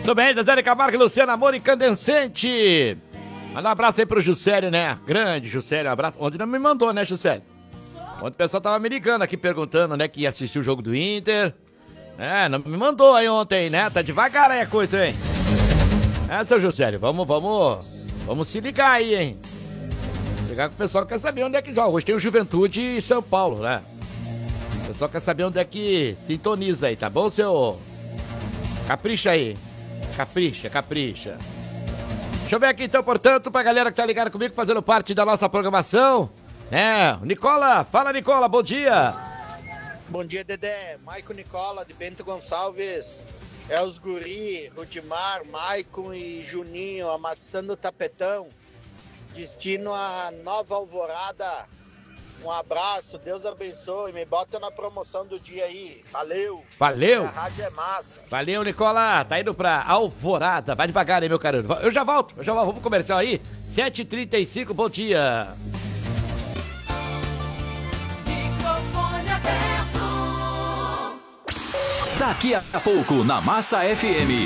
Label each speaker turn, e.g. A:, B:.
A: Tudo bem, Zezé Camargo e Luciana Amor Incandescente. Manda um abraço aí pro Juscelio, né? Grande Juscelio, um abraço. Ontem não me mandou, né, Juscelio? Ontem o pessoal tava me ligando aqui perguntando, né, que ia assistir o jogo do Inter. É, não me mandou aí ontem, né? Tá devagar aí a coisa, hein? É, seu Juscelio, vamos se ligar aí, hein? Ligar com o pessoal que quer saber onde é que joga. Hoje tem o Juventude e São Paulo, né? O pessoal quer saber onde é que sintoniza aí, tá bom, seu? Capricha aí. Capricha. Deixa eu ver aqui então, portanto, pra galera que tá ligada comigo, fazendo parte da nossa programação. Nicola, fala Nicola, bom dia.
B: Bom dia, Dedé. Maicon Nicola, de Bento Gonçalves. É os guri, Rudimar, Maicon e Juninho, amassando o tapetão. Destino a Nova Alvorada. Um abraço, Deus abençoe. Me bota na promoção do dia aí. Valeu. A rádio é massa.
A: Valeu, Nicola. Tá indo pra Alvorada. Vai devagar aí, meu carinho. Eu já volto. Vamos pro comercial aí. 7h35, bom dia.
C: Daqui a pouco, na Massa FM,